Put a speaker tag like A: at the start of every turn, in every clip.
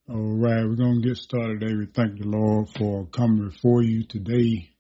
A: All right, we're going to get started today. We thank the Lord for coming before you today.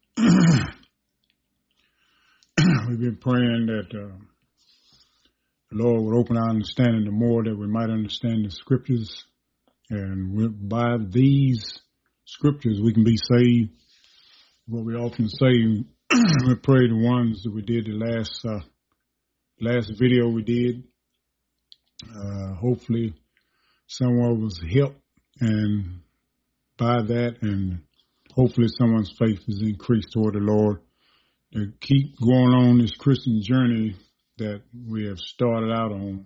A: We've been praying that the Lord would open our understanding the more that we might understand the scriptures. And by these scriptures, we can be saved. What we often say, we pray the ones that we did the last video we did. Hopefully someone was helped and by that, and hopefully someone's faith is increased toward the Lord to keep going on this Christian journey that we have started out on.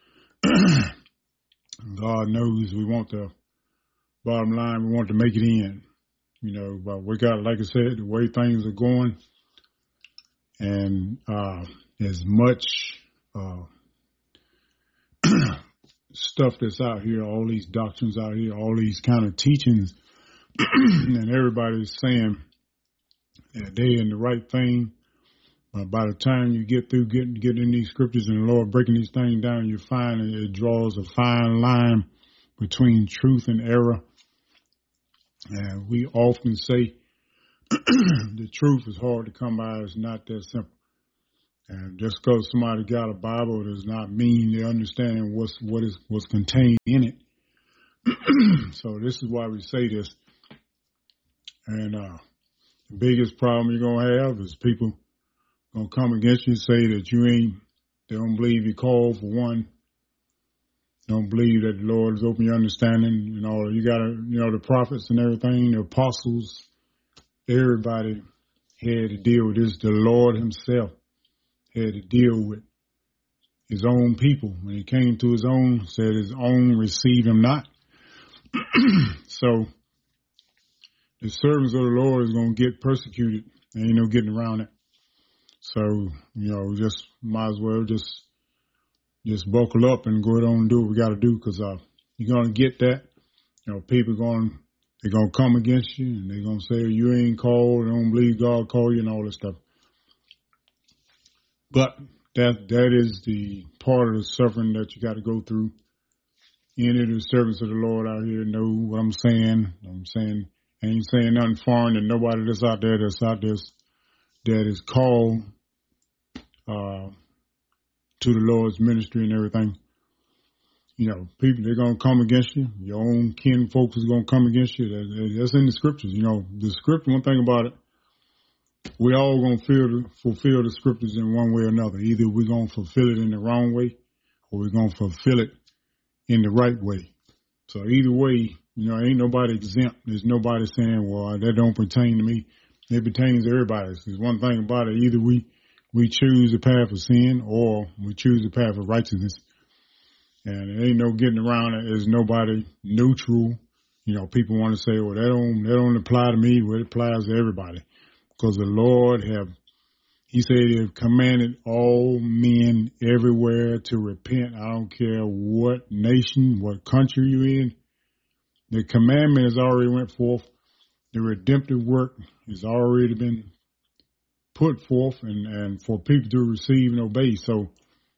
A: God knows we want the bottom line, we want to make it in, but we got, like I said, the way things are going, and as much stuff that's out here, all these doctrines out here, all these kind of teachings, and everybody's saying that they're in the right thing. But by the time you get through getting in these scriptures and the Lord breaking these things down, you find it draws a fine line between truth and error. And we often say the truth is hard to come by. It's not that simple. And just because somebody got a Bible does not mean they're understanding what's contained in it. So this is why we say this. And the biggest problem you're going to have is people going to come against you and say that they don't believe you called for one. Don't believe that the Lord has opened your understanding. You got to, the prophets and everything, the apostles, everybody had to deal with this. The Lord himself had to deal with his own people. When he came to his own, said his own receive him not. So the servants of the Lord is going to get persecuted. There ain't no getting around it. So, just might as well just buckle up and go ahead on and do what we got to do, because you're going to get that. People they're going to come against you, and they're going to say, you ain't called, they don't believe God called you, and all this stuff. But that is the part of the suffering that you got to go through. Any of the servants of the Lord out here know what I'm saying. I ain't saying nothing foreign to nobody that's out there that is called to the Lord's ministry and everything. People, they're going to come against you. Your own kin folks is going to come against you. That's in the scriptures. The scripture, one thing about it, we all going to fulfill the scriptures in one way or another. Either we're going to fulfill it in the wrong way, or we're going to fulfill it in the right way. So either way, ain't nobody exempt. There's nobody saying, well, that don't pertain to me. It pertains to everybody. There's one thing about it. Either we choose the path of sin, or we choose the path of righteousness. And there ain't no getting around it. There's nobody neutral. People want to say, well, that don't apply to me. Well, it applies to everybody. Because the Lord he said he have commanded all men everywhere to repent. I don't care what nation, what country you're in. The commandment has already went forth. The redemptive work has already been put forth and for people to receive and obey. So,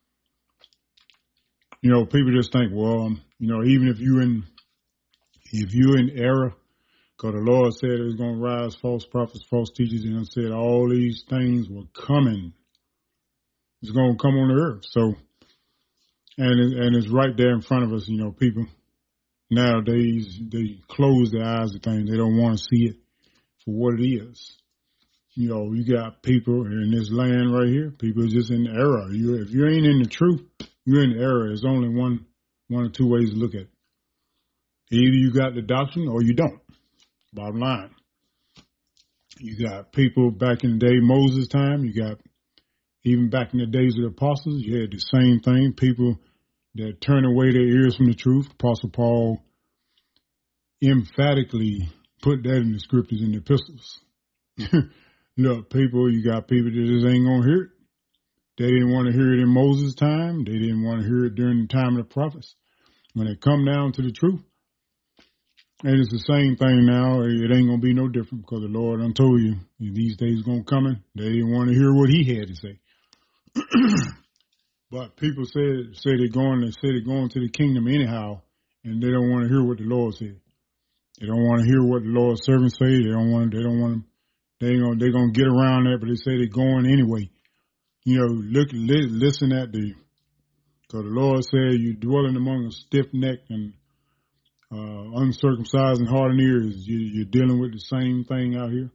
A: people just think, well, even if you're in error, because the Lord said it was going to rise false prophets, false teachers, and said all these things were coming. It's going to come on the earth. So, and it's right there in front of us. People nowadays, they close their eyes to things. They don't want to see it for what it is. You got people in this land right here. People are just in error. If you ain't in the truth, you're in error. There's only one or two ways to look at it. Either you got the doctrine or you don't. Bottom line. You got people back in the day, Moses' time. You got even back in the days of the apostles. You had the same thing. People that turn away their ears from the truth. Apostle Paul emphatically put that in the scriptures and the epistles. Look, you got people that just ain't going to hear it. They didn't want to hear it in Moses' time. They didn't want to hear it during the time of the prophets. When it come down to the truth, and it's the same thing now, it ain't going to be no different, because the Lord done told you these days going to come in. They didn't want to hear what he had to say. But people say they're going to the kingdom anyhow, and they don't want to hear what the Lord said. They don't want to hear what the Lord's servants say. They're gonna get around that, but they say they're going anyway. Listen at because the Lord said, you dwelling among a stiff-necked and uncircumcised and hardened ears. You're dealing with the same thing out here,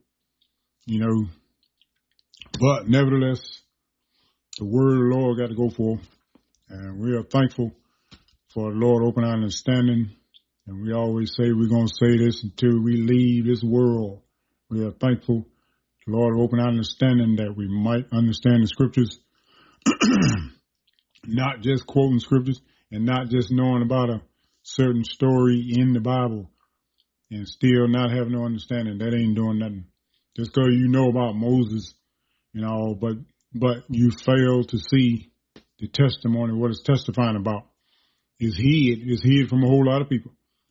A: But nevertheless, the word of the Lord got to go forth, and we are thankful for the Lord open our understanding. And we always say we're going to say this until we leave this world. We are thankful the Lord open our understanding that we might understand the scriptures, not just quoting scriptures and not just knowing about a certain story in the Bible and still not have no understanding. That ain't doing nothing. Just because you know about Moses and all, but you fail to see the testimony, what it's testifying about. Is hid from a whole lot of people.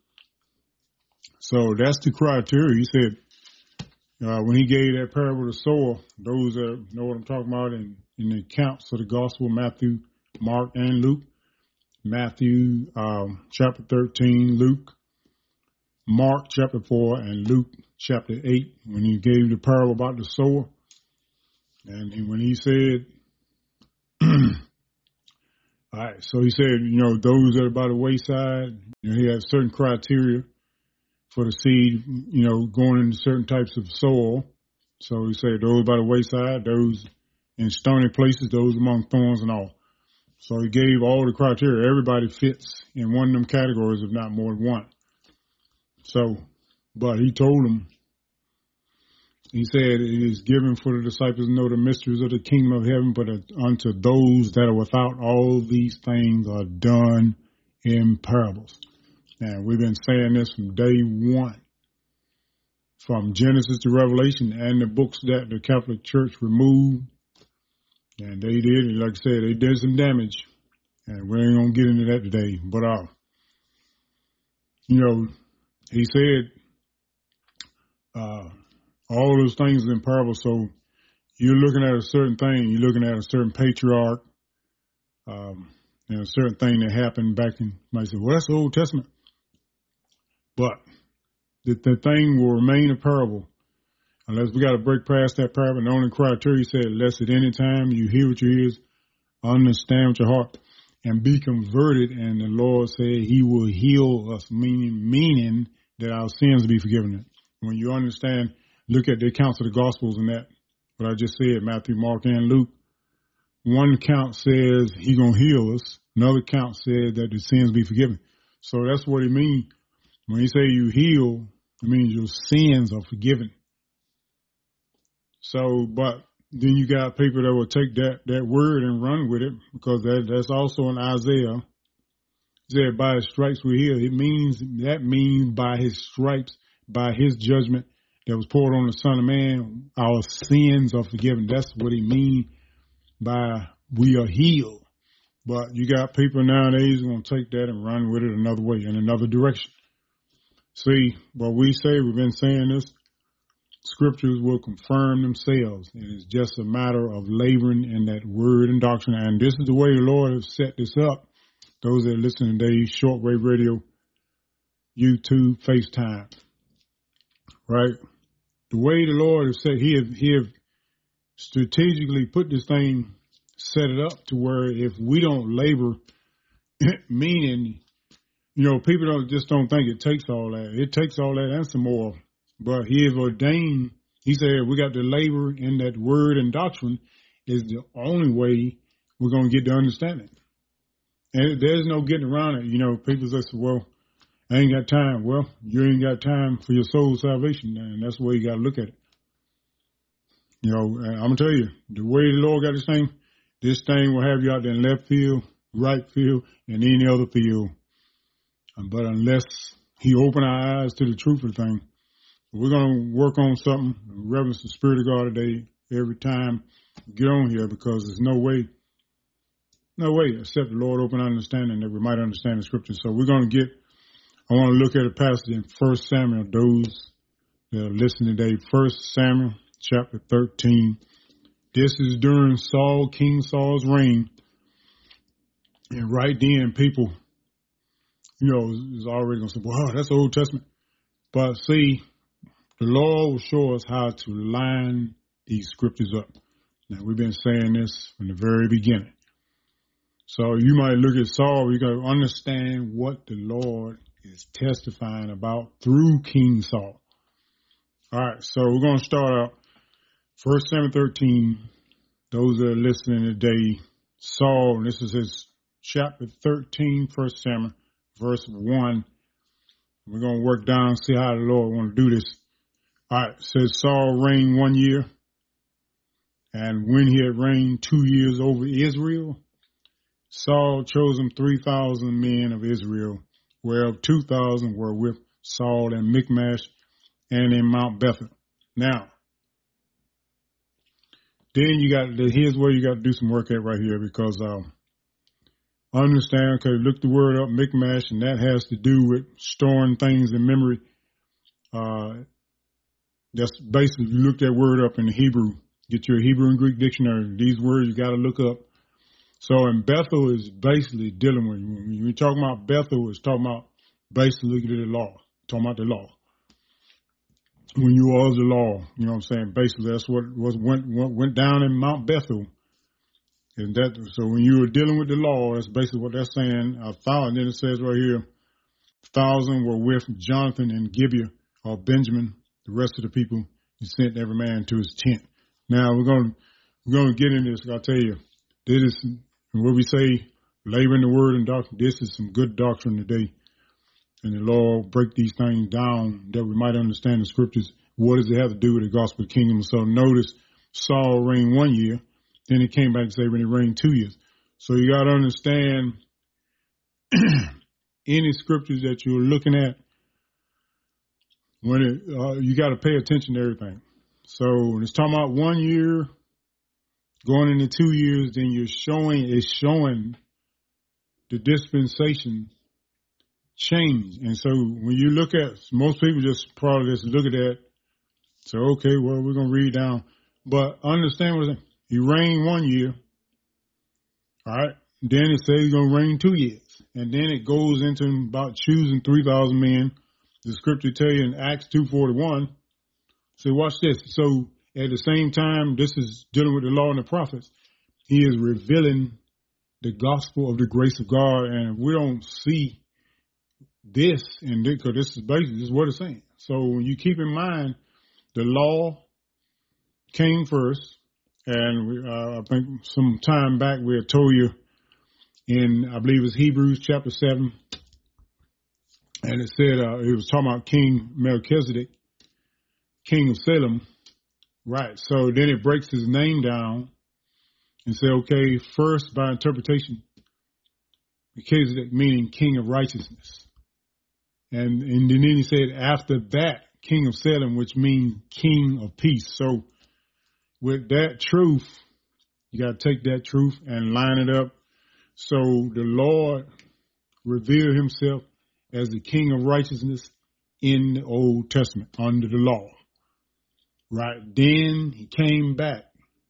A: So that's the criteria. He said, when he gave that parable of the sower, those that know what I'm talking about in the accounts of the gospel, Matthew, Mark, and Luke. Matthew chapter 13, Luke, Mark chapter 4, and Luke chapter 8, when he gave the parable about the sower. And when he said, all right, so he said, those that are by the wayside, he had certain criteria for the seed, going into certain types of soil. So he said those by the wayside, those in stony places, those among thorns and all. So he gave all the criteria. Everybody fits in one of them categories, if not more than one. So, but he told them, he said, it is given for the disciples to know the mysteries of the kingdom of heaven, but unto those that are without, all these things are done in parables. Now, we've been saying this from day one, from Genesis to Revelation, and the books that the Catholic Church removed. And they did, like I said, they did some damage. And we ain't going to get into that today. But, he said, all those things in parables. So you're looking at a certain thing. You're looking at a certain patriarch, and a certain thing that happened back in, you might say, well, that's the Old Testament. But the thing will remain a parable unless we got to break past that parable. And the only criteria, he said, unless at any time you hear with your ears, understand with your heart, and be converted. And the Lord said he will heal us, meaning that our sins will be forgiven. When you understand, look at the accounts of the Gospels and that, what I just said, Matthew, Mark, and Luke. One account says he going to heal us. Another account says that the sins be forgiven. So that's what he means. When he say you heal, it means your sins are forgiven. So, but then you got people that will take that word and run with it, because that's also in Isaiah. It said, by his stripes we're healed. That means by his stripes, by his judgment that was poured on the Son of Man, our sins are forgiven. That's what he means by we are healed. But you got people nowadays who are going to take that and run with it another way, in another direction. See, what we say, we've been saying this, scriptures will confirm themselves. It is just a matter of laboring in that word and doctrine. And this is the way the Lord has set this up. Those that listen today, shortwave radio, YouTube, FaceTime, right? The way the Lord has said, he have strategically put this thing, set it up to where if we don't labor, meaning, people don't think it takes all that. It takes all that and some more. But he has ordained, he said, we got to labor in that word and doctrine is the only way we're going to get the understanding. And there's no getting around it. People say, well, I ain't got time. Well, you ain't got time for your soul's salvation. And that's the way you got to look at it. And I'm going to tell you, the way the Lord got this thing will have you out there in left field, right field, and any other field. But unless he open our eyes to the truth of the thing, we're going to work on something, reverence the Spirit of God today, every time we get on here, because there's no way except the Lord open our understanding that we might understand the scripture. So we're going to I want to look at a passage in 1 Samuel, those that are listening today, 1 Samuel chapter 13. This is during King Saul's reign. And right then, people, is already going to say, wow, that's Old Testament. But see, the Lord will show us how to line these scriptures up. Now, we've been saying this from the very beginning. So you might look at Saul, you got to understand what the Lord is testifying about through King Saul. All right, so we're going to start out 1 Samuel 13. Those that are listening today, Saul, this is his chapter 13, 1 Samuel, verse 1. We're going to work down and see how the Lord want to do this. All right, it says Saul reigned 1 year, and when he had reigned 2 years over Israel, Saul chose him 3,000 men of Israel, whereof 2,000 were with Saul in Michmash and in Mount Bethel. Now, then here's where you got to do some work at right here, because understand, okay, look the word up, Michmash, and that has to do with storing things in memory. That's basically, you look that word up in the Hebrew, get your Hebrew and Greek dictionary. These words you got to look up. So, and Bethel is basically dealing with, when you're talking about Bethel, it's talking about basically the law, talking about the law. When you was the law, you know what I'm saying? Basically, that's what went down in Mount Bethel. And so when you were dealing with the law, that's basically what that's saying. 1,000, then it says right here, 1,000 were with Jonathan and Gibeah, or Benjamin. The rest of the people, he sent every man to his tent. Now we're going to get into this. I'll tell you, this is what we say, laboring the word and doctrine. This is some good doctrine today. And the Lord break these things down that we might understand the scriptures. What does it have to do with the gospel kingdom? So notice Saul reigned 1 year. Then he came back and said when he reigned 2 years. So you got to understand any scriptures that you're looking at, when you got to pay attention to everything. So when it's talking about 1 year going into 2 years, then it's showing the dispensation change. And so when you look at, most people just probably just look at that, so okay, well, we're going to read down. But understand what he reigned 1 year. All right. Then it says he's going to reign 2 years. And then it goes into about choosing 3,000 men. The scripture tell you in Acts 2:41. So watch this. So at the same time, this is dealing with the law and the prophets. He is revealing the gospel of the grace of God. And if we don't see this, and because this is basically this is what it's saying. So when you keep in mind, the law came first. And I think some time back we had told you in, I believe it's Hebrews chapter 7. And it said, it was talking about King Melchizedek, king of Salem. Right. So then it breaks his name down and say, okay, first by interpretation, Melchizedek meaning king of righteousness. And then he said after that, king of Salem, which means king of peace. So with that truth, you got to take that truth and line it up. So the Lord revealed himself as the king of righteousness in the Old Testament under the law. Right. Then he came back.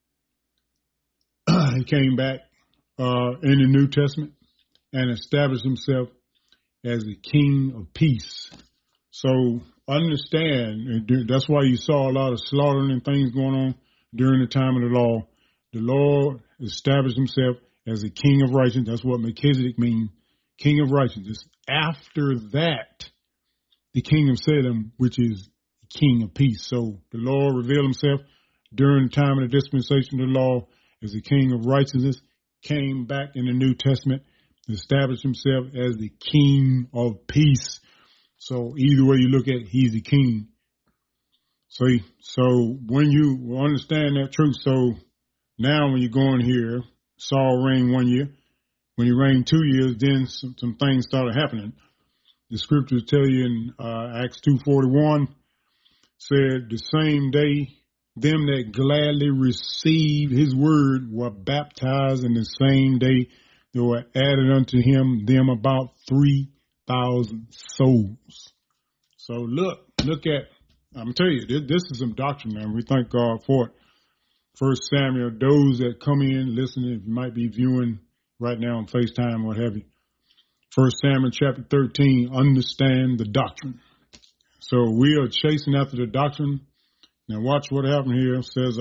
A: He came back in the New Testament and established himself as the king of peace. So understand, that's why you saw a lot of slaughtering and things going on during the time of the law. The Lord established himself as a king of righteousness. That's what Melchizedek means, king of righteousness. After that, the king of Salem, which is the king of peace. So the Lord revealed himself during the time of the dispensation of the law as the king of righteousness, came back in the New Testament, established himself as the king of peace. So either way you look at it, he's the king. So when you understand that truth, so now when you go in here, Saul reigned 1 year. When he reigned 2 years, then some things started happening. The scriptures tell you in Acts 2:41, said the same day, them that gladly received his word were baptized, and the same day there were added unto him them about 3,000 souls. So look at, I'm going to tell you, this is some doctrine, man. We thank God for it. 1 Samuel, those that come in, listening, if you might be viewing right now on FaceTime, what have you. 1 Samuel chapter 13, understand the doctrine. So we are chasing after the doctrine. Now watch what happened here. It says,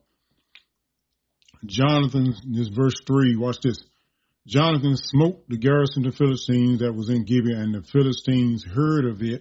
A: Jonathan, this verse 3, watch this. Jonathan smote the garrison of the Philistines that was in Gibeah, and the Philistines heard of it.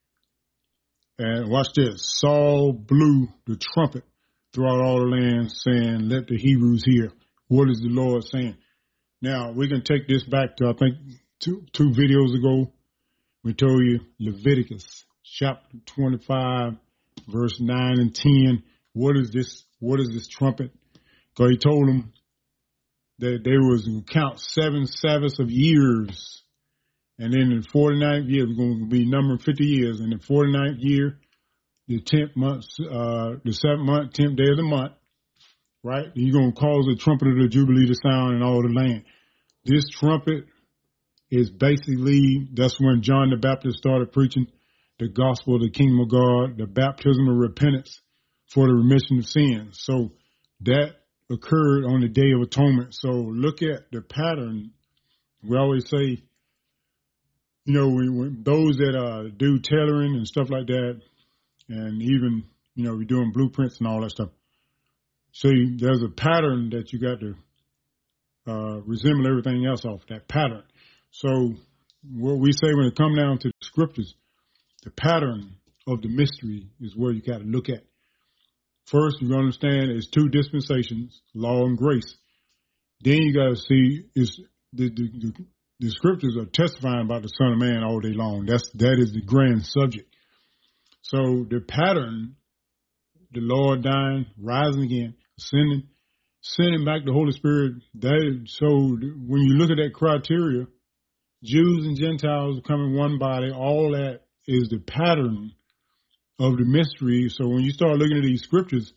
A: And watch this. Saul blew the trumpet throughout all the land, saying, let the Hebrews hear. What is the Lord saying? Now, we can take this back to, I think, two videos ago. We told you Leviticus chapter 25, verse 9 and 10. What is this trumpet? Because he told them that they was going to count 7 Sabbaths of years. And then in the 49th year, we're going to be numbering 50 years. In the 49th year, the 10th month, the 7th month, 10th day of the month, right? You're going to cause the trumpet of the Jubilee to sound in all the land. This trumpet is basically, that's when John the Baptist started preaching the gospel of the kingdom of God, the baptism of repentance for the remission of sins. So that occurred on the Day of Atonement. So look at the pattern. We always say, you know, when those that do tailoring and stuff like that, and even, you know, we're doing blueprints and all that stuff. See, there's a pattern that you got to resemble everything else off, that pattern. So what we say when it comes down to the scriptures, the pattern of the mystery is where you got to look at. First, you understand it's 2 dispensations, law and grace. Then you got to see is the scriptures are testifying about the Son of Man all day long. That is the grand subject. So the pattern, the Lord dying, rising again, sending back the Holy Spirit. So when you look at that criteria, Jews and Gentiles becoming one body, all that is the pattern of the mystery. So when you start looking at these scriptures,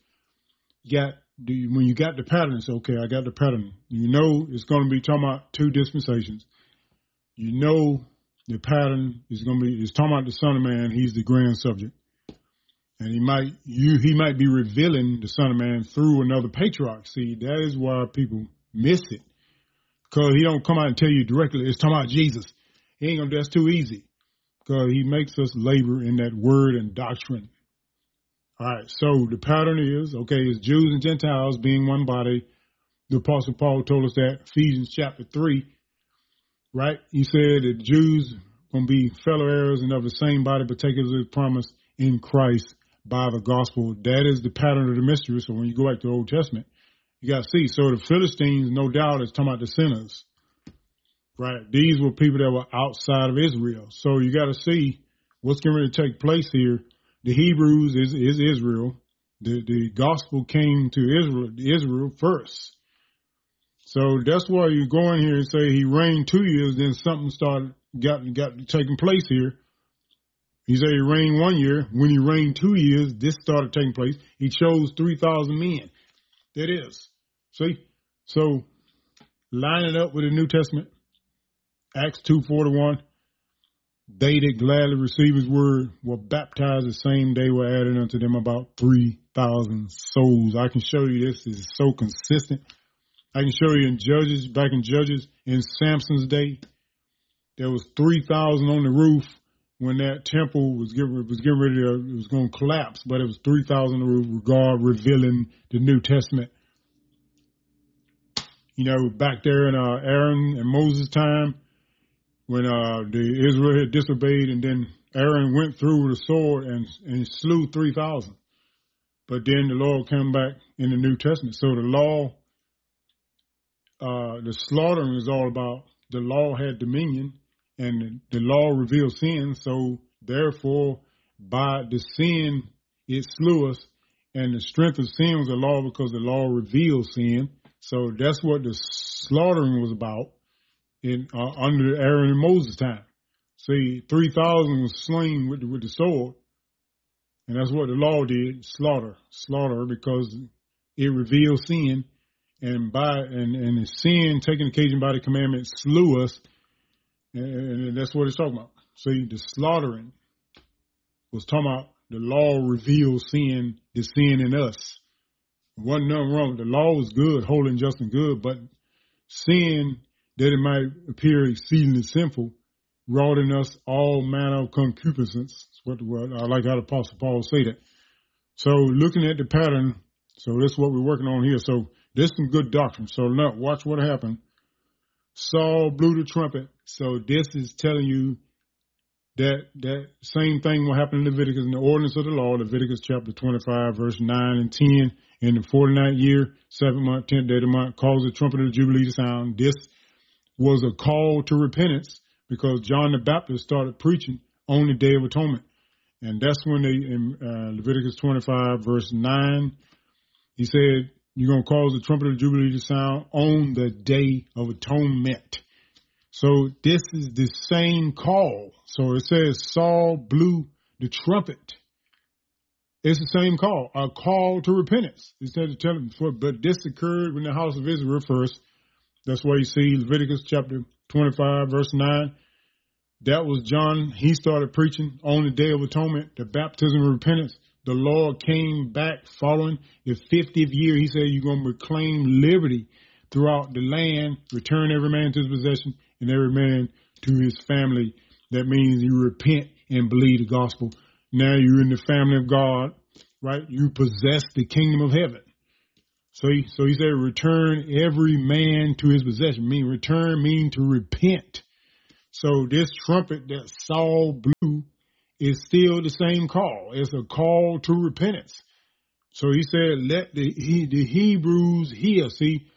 A: when you got the pattern, it's okay, I got the pattern. You know it's going to be talking about 2 dispensations. You know the pattern is talking about the Son of Man. He's the grand subject. And he might be revealing the Son of Man through another patriarch. See, that is why people miss it. Because he don't come out and tell you directly, it's talking about Jesus. He ain't gonna, that's too easy. Because he makes us labor in that word and doctrine. All right, so the pattern is, okay, it's Jews and Gentiles being one body. The Apostle Paul told us that, Ephesians chapter 3, right? He said that Jews going to be fellow heirs and of the same body, partakers of the promise in Christ by the gospel. That is the pattern of the mystery. So when you go back to the Old Testament, you got to see. So the Philistines, no doubt, is talking about the sinners, right? These were people that were outside of Israel. So you got to see what's going to take place here. The Hebrews is Israel. The gospel came to Israel first. So that's why you go in here and say he reigned 2 years, then something got taking place here. He said he reigned 1 year. When he reigned 2 years, this started taking place. He chose 3,000 men. That is. See? So line it up with the New Testament. Acts 2:41. They that gladly received his word were baptized the same day, were added unto them about 3,000 souls. I can show you this is so consistent. I can show you in Judges, back in Judges, in Samson's day, there was 3,000 on the roof when that temple was getting ready to, it was going to collapse, but it was 3,000 on the roof, God revealing the New Testament. You know, back there in Aaron and Moses' time, when the Israel had disobeyed, and then Aaron went through with a sword and slew 3,000. But then the Lord came back in the New Testament. So the law, the slaughtering is all about the law had dominion, and the law revealed sin. So therefore, by the sin, it slew us, and the strength of sin was the law because the law revealed sin. So that's what the slaughtering was about. Under Aaron and Moses' time. See, 3,000 was slain with the sword, and that's what the law did, slaughter, because it revealed sin, and the sin taking occasion by the commandment slew us, and that's what it's talking about. See, the slaughtering was talking about the law revealed sin, the sin in us. Wasn't nothing wrong. The law was good, holy and just and good, but sin that it might appear exceedingly sinful, wrought in us all manner of concupiscence. That's what I like how the Apostle Paul say that. So looking at the pattern, so that's what we're working on here. So there's some good doctrine. So now watch what happened. Saul blew the trumpet. So this is telling you that same thing will happen in Leviticus, in the ordinance of the law, Leviticus chapter 25, verse 9 and 10. In the 49th year, 7th month, 10th day of the month, cause the trumpet of the Jubilee to sound. This was a call to repentance because John the Baptist started preaching on the Day of Atonement. And that's when they, in Leviticus 25, verse 9, he said, you're going to cause the trumpet of the Jubilee to sound on the Day of Atonement. So this is the same call. So it says Saul blew the trumpet. It's the same call, a call to repentance. Instead of telling, but this occurred when the house of Israel first. That's why you see Leviticus chapter 25, verse 9. That was John. He started preaching on the Day of Atonement, the baptism of repentance. The Lord came back following the 50th year. He said, you're going to proclaim liberty throughout the land, return every man to his possession and every man to his family. That means you repent and believe the gospel. Now you're in the family of God, right? You possess the kingdom of heaven. So he said, return every man to his possession. Return mean to repent. So this trumpet that Saul blew is still the same call. It's a call to repentance. So he said, let the Hebrews hear. See,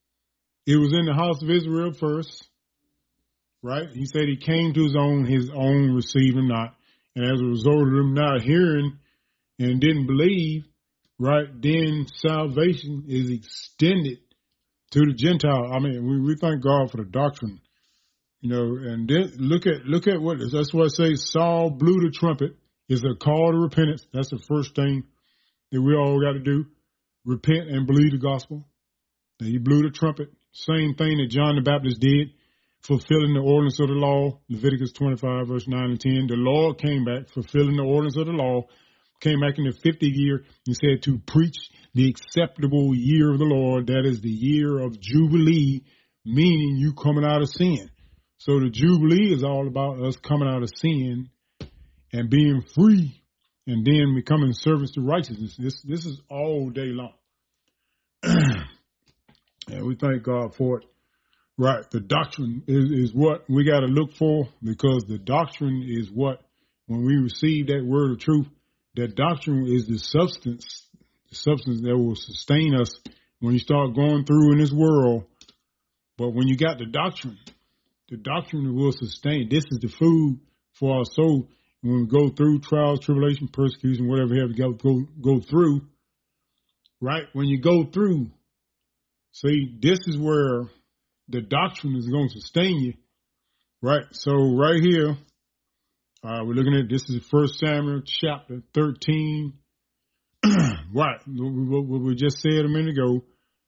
A: it was in the house of Israel first, right? He said he came to his own received him not. And as a result of them not hearing and didn't believe, right, then salvation is extended to the Gentile. I mean, we thank God for the doctrine. You know, and then look at what that's what I say. Saul blew the trumpet is a call to repentance. That's the first thing that we all got to do. Repent and believe the gospel. And he blew the trumpet. Same thing that John the Baptist did, fulfilling the ordinance of the law. Leviticus 25, verse 9 and 10. The Lord came back, fulfilling the ordinance of the law, came back in the 50th year and said to preach the acceptable year of the Lord. That is the year of Jubilee, meaning you coming out of sin. So the Jubilee is all about us coming out of sin and being free and then becoming servants to righteousness. This is all day long. And we thank God for it. Right. The doctrine is what we got to look for, because the doctrine is what, when we receive that word of truth, that doctrine is the substance that will sustain us when you start going through in this world. But when you got the doctrine will sustain. This is the food for our soul. When we go through trials, tribulation, persecution, whatever we have to go through, right? When you go through, see, this is where the doctrine is going to sustain you, right? So right here, we're looking at, this is 1 Samuel chapter 13, right? What we just said a minute ago.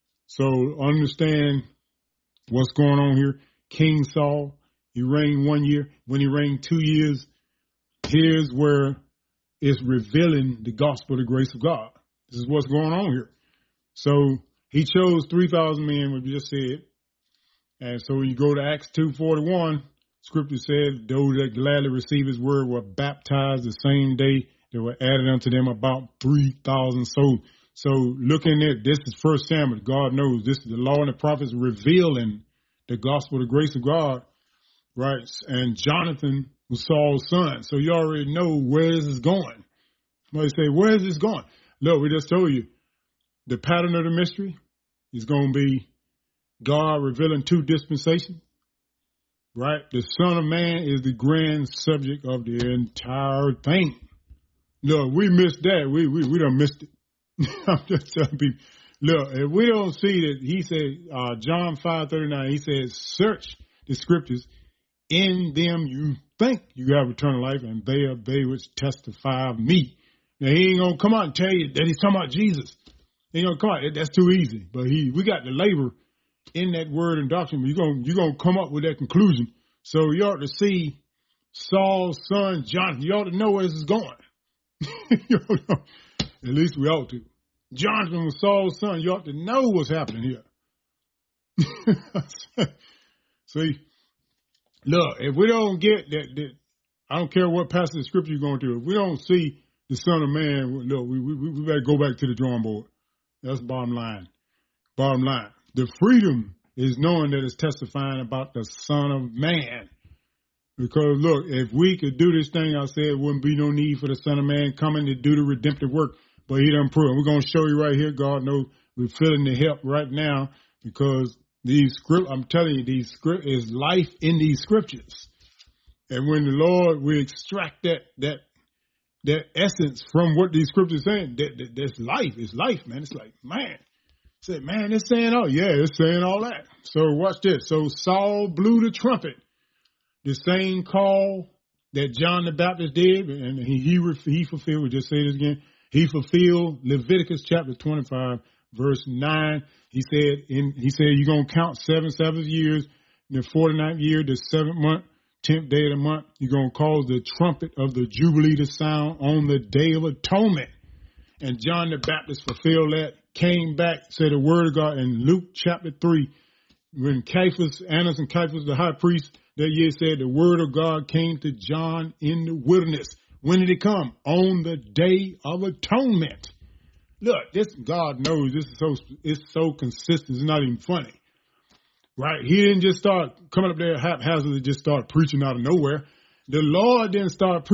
A: So understand what's going on here. King Saul, he reigned 1 year. When he reigned 2 years, here's where it's revealing the gospel of the grace of God. This is what's going on here. So he chose 3,000 men, what we just said. And so when you go to Acts 2:41, scripture said those that gladly received his word were baptized the same day. There were added unto them about 3,000 souls. So looking at this is 1 Samuel. God knows this is the law and the prophets revealing the gospel, the grace of God, right? And Jonathan was Saul's son. So you already know where this is going. Somebody say, where is this going? Look, we just told you the pattern of the mystery is going to be God revealing 2 dispensations, right? The Son of Man is the grand subject of the entire thing. Look, we missed that. We done missed it. I'm just telling people. Look, if we don't see that, he said, John 5:39, he said, search the scriptures. In them you think you have eternal life, and they are they which testify of me. Now, he ain't going to come out and tell you that he's talking about Jesus. He ain't going to come out. That's too easy. But we got the labor in that word and doctrine. You're going to come up with that conclusion. So you ought to see Saul's son, Jonathan. You ought to know where this is going. At least we ought to. Jonathan was Saul's son. You ought to know what's happening here. See, look, if we don't get that, I don't care what passage of scripture you're going to. If we don't see the Son of Man, look, we better go back to the drawing board. That's bottom line. Bottom line. The freedom is knowing that it's testifying about the Son of Man. Because, look, if we could do this thing, I said it wouldn't be no need for the Son of Man coming to do the redemptive work. But he done proved. We're going to show you right here. God knows we're feeling the help right now because I'm telling you, these script is life in these scriptures. And when the Lord, we extract that essence from what these scriptures saying, that's life. It's life, man. It's like, man. Say, man, it's saying all, yeah, it's saying all that. So watch this. So Saul blew the trumpet, the same call that John the Baptist did, and he fulfilled. We just say this again. He fulfilled Leviticus chapter 25, verse 9. He said you're gonna count 7 years, in the 49th year, the 7th month, 10th day of the month. You're gonna cause the trumpet of the Jubilee to sound on the Day of Atonement. And John the Baptist fulfilled that. Came back, said the word of God in Luke chapter 3, when Annas and Caiaphas, the high priest, that year said the word of God came to John in the wilderness. When did it come? On the Day of Atonement. Look, this God knows this is it's so consistent. It's not even funny, right? He didn't just start coming up there haphazardly, just start preaching out of nowhere. The Lord didn't start preaching.